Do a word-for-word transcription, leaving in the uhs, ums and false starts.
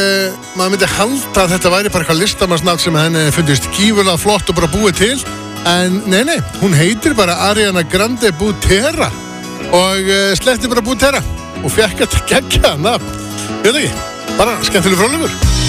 Uh, maður myndi halda að þetta væri bara eitthvað listamannsnafn sem henni fundist gífurlega flott og bara búið til. En nei, nei, hún heitir bara Ariana Grande Butera og uh, sleppti bara Butera og fekk þetta geggjaða nafn. Ég veit ekki, bara skemmtileg fróðleikur.